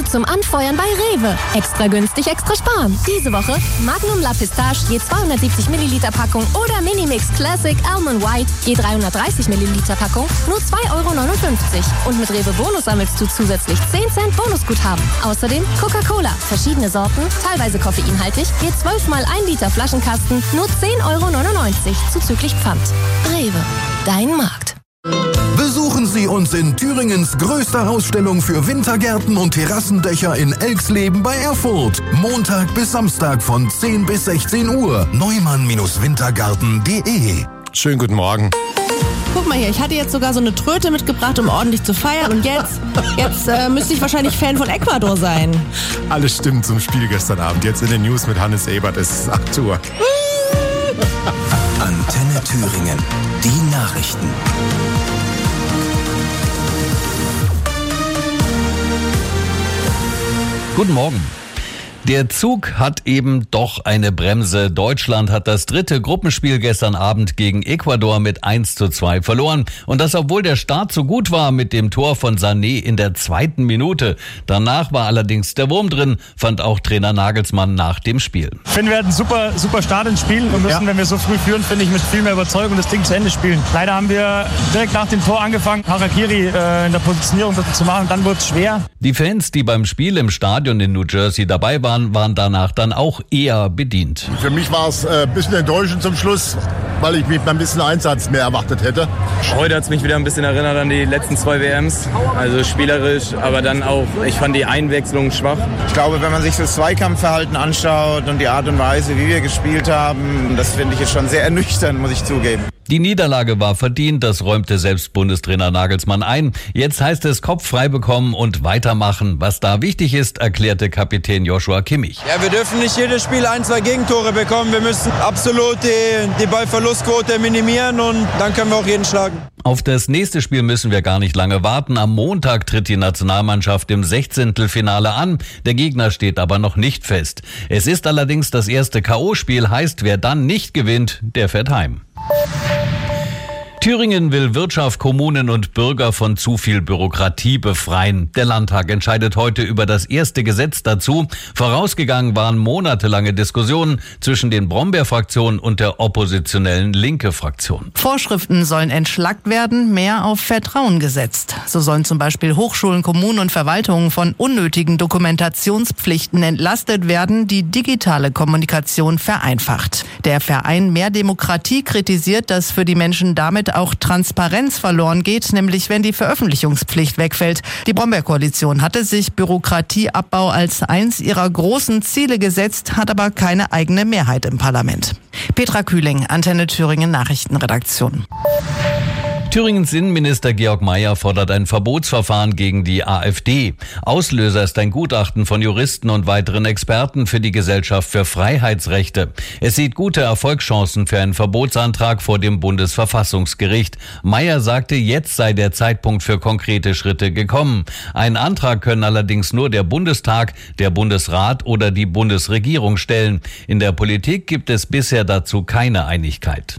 zum Anfeuern bei Rewe. Extra günstig, extra sparen. Diese Woche Magnum La Pistache je 270 Milliliter Packung oder Minimix Classic Almond White je 330 Milliliter Packung nur 2,59 €. Und mit Rewe Bonus sammelst du zusätzlich 10 Cent Bonusguthaben. Außerdem Coca-Cola, verschiedene Sorten, teilweise koffeinhaltig, je 12 mal 1 Liter Flaschenkasten nur 10,99 € zuzüglich Pfand. Rewe, dein Markt. Besuchen Sie uns in Thüringens größter Ausstellung für Wintergärten und Terrassendächer in Elxleben bei Erfurt. Montag bis Samstag von 10 bis 16 Uhr. Neumann-Wintergarten.de. Schönen guten Morgen. Guck mal hier, ich hatte jetzt sogar so eine Tröte mitgebracht, um ordentlich zu feiern. Und jetzt müsste ich wahrscheinlich Fan von Ecuador sein. Alles stimmt zum Spiel gestern Abend. Jetzt in den News mit Hannes Ebert. Es ist 8 Uhr. Antenne Thüringen. Die Nachrichten. Guten Morgen. Der Zug hat eben doch eine Bremse. Deutschland hat das 3. Gruppenspiel gestern Abend gegen Ecuador mit 1:2 verloren. Und das, obwohl der Start so gut war mit dem Tor von Sané in der 2. Minute. Danach war allerdings der Wurm drin, fand auch Trainer Nagelsmann nach dem Spiel. Ich finde, wir hatten einen super Start ins Spiel und müssen, wenn wir so früh führen, finde ich, mit viel mehr Überzeugung das Ding zu Ende spielen. Leider haben wir direkt nach dem Tor angefangen, Harakiri in der Positionierung zu machen. Dann wurde es schwer. Die Fans, die beim Spiel im Stadion in New Jersey dabei waren danach dann auch eher bedient. Für mich war es ein bisschen enttäuschend zum Schluss, weil ich mich ein bisschen Einsatz mehr erwartet hätte. Heute hat es mich wieder ein bisschen erinnert an die letzten 2 WMs. Also spielerisch, aber dann auch, ich fand die Einwechslung schwach. Ich glaube, wenn man sich das Zweikampfverhalten anschaut und die Art und Weise, wie wir gespielt haben, das finde ich jetzt schon sehr ernüchternd, muss ich zugeben. Die Niederlage war verdient, das räumte selbst Bundestrainer Nagelsmann ein. Jetzt heißt es Kopf frei bekommen und weitermachen. Was da wichtig ist, erklärte Kapitän Joshua Kimmich. Ja, wir dürfen nicht jedes Spiel 1-2 Gegentore bekommen. Wir müssen absolut die Ballverlustquote minimieren und dann können wir auch jeden schlagen. Auf das nächste Spiel müssen wir gar nicht lange warten. Am Montag tritt die Nationalmannschaft im 16. an. Der Gegner steht aber noch nicht fest. Es ist allerdings das erste K.O.-Spiel, heißt, wer dann nicht gewinnt, der fährt heim. Thüringen will Wirtschaft, Kommunen und Bürger von zu viel Bürokratie befreien. Der Landtag entscheidet heute über das erste Gesetz dazu. Vorausgegangen waren monatelange Diskussionen zwischen den Brombeer-Fraktionen und der oppositionellen Linke-Fraktion. Vorschriften sollen entschlackt werden, mehr auf Vertrauen gesetzt. So sollen zum Beispiel Hochschulen, Kommunen und Verwaltungen von unnötigen Dokumentationspflichten entlastet werden, die digitale Kommunikation vereinfacht. Der Verein Mehr Demokratie kritisiert, dass für die Menschen damit auch Transparenz verloren geht, nämlich wenn die Veröffentlichungspflicht wegfällt. Die Brombeer-Koalition hatte sich Bürokratieabbau als eins ihrer großen Ziele gesetzt, hat aber keine eigene Mehrheit im Parlament. Petra Kühling, Antenne Thüringen Nachrichtenredaktion. Thüringens Innenminister Georg Mayer fordert ein Verbotsverfahren gegen die AfD. Auslöser ist ein Gutachten von Juristen und weiteren Experten für die Gesellschaft für Freiheitsrechte. Es sieht gute Erfolgschancen für einen Verbotsantrag vor dem Bundesverfassungsgericht. Mayer sagte, jetzt sei der Zeitpunkt für konkrete Schritte gekommen. Einen Antrag können allerdings nur der Bundestag, der Bundesrat oder die Bundesregierung stellen. In der Politik gibt es bisher dazu keine Einigkeit.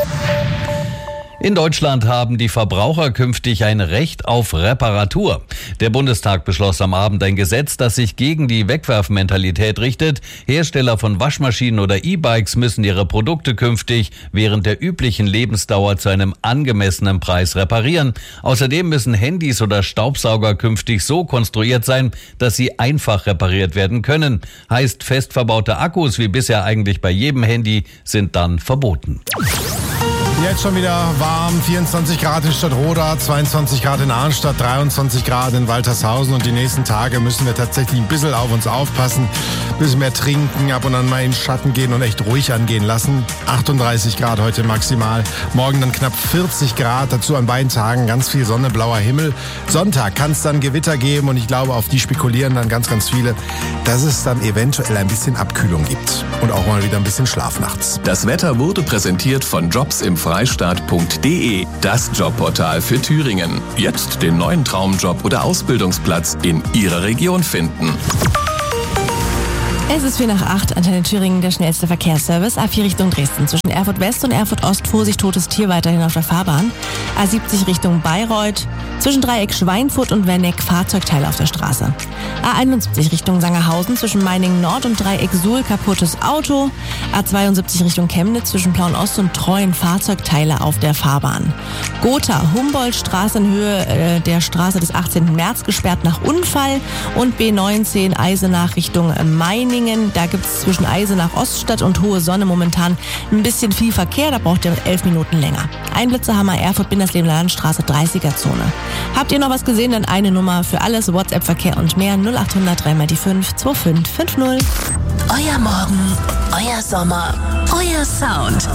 In Deutschland haben die Verbraucher künftig ein Recht auf Reparatur. Der Bundestag beschloss am Abend ein Gesetz, das sich gegen die Wegwerfmentalität richtet. Hersteller von Waschmaschinen oder E-Bikes müssen ihre Produkte künftig während der üblichen Lebensdauer zu einem angemessenen Preis reparieren. Außerdem müssen Handys oder Staubsauger künftig so konstruiert sein, dass sie einfach repariert werden können. Heißt, fest verbaute Akkus, wie bisher eigentlich bei jedem Handy, sind dann verboten. Jetzt schon wieder warm, 24 Grad in Stadtroda, 22 Grad in Arnstadt, 23 Grad in Waltershausen und die nächsten Tage müssen wir tatsächlich ein bisschen auf uns aufpassen, ein bisschen mehr trinken, ab und an mal in den Schatten gehen und echt ruhig angehen lassen. 38 Grad heute maximal, morgen dann knapp 40 Grad, dazu an beiden Tagen ganz viel Sonne, blauer Himmel. Sonntag kann es dann Gewitter geben und ich glaube, auf die spekulieren dann ganz, ganz viele, dass es dann eventuell ein bisschen Abkühlung gibt und auch mal wieder ein bisschen Schlaf nachts. Das Wetter wurde präsentiert von jobsimfreistaat.de, das Jobportal für Thüringen. Jetzt den neuen Traumjob oder Ausbildungsplatz in Ihrer Region finden. Es ist 7:45, Antenne Thüringen, der schnellste Verkehrsservice. A4 Richtung Dresden. Zwischen Erfurt West und Erfurt Ost Vorsicht, totes Tier weiterhin auf der Fahrbahn. A70 Richtung Bayreuth. Zwischen Dreieck Schweinfurt und Werneck Fahrzeugteile auf der Straße. A71 Richtung Sangerhausen zwischen Meiningen Nord und Dreieck Suhl kaputtes Auto. A72 Richtung Chemnitz zwischen Plauen-Ost und Treuen Fahrzeugteile auf der Fahrbahn. Gotha Humboldtstraße in Höhe der Straße des 18. März gesperrt nach Unfall. Und B19 Eisenach Richtung Meiningen. Da gibt es zwischen Eisenach Oststadt und Hohe Sonne momentan ein bisschen viel Verkehr. Da braucht ihr 11 Minuten länger. Einblitzerhammer Erfurt Bindersleben Landstraße 30er-Zone. Habt ihr noch was gesehen? Dann eine Nummer für alles, WhatsApp-Verkehr und mehr 0800 3x5 2550. Euer Morgen, euer Sommer, euer Sound.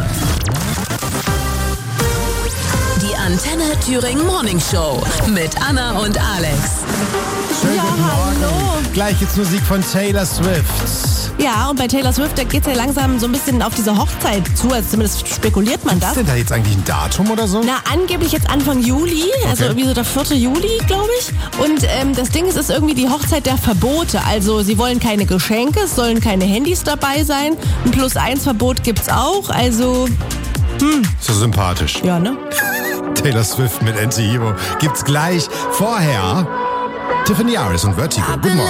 Die Antenne Thüringen Morning Show mit Anna und Alex. Schönen guten Morgen. Gleich gibt's Musik von Taylor Swift. Ja, und bei Taylor Swift, da geht's ja langsam so ein bisschen auf diese Hochzeit zu, also zumindest spekuliert man das. Ist denn da jetzt eigentlich ein Datum oder so? Na, angeblich jetzt Anfang Juli, also irgendwie so der 4. Juli, glaube ich. Und das Ding ist irgendwie die Hochzeit der Verbote. Also sie wollen keine Geschenke, es sollen keine Handys dabei sein. Ein +1-Verbot gibt's auch, also... So sympathisch. Ja, ne? Taylor Swift mit Anti-Hero gibt's gleich. Vorher Tiffany Harris und Vertigo. Guten Morgen.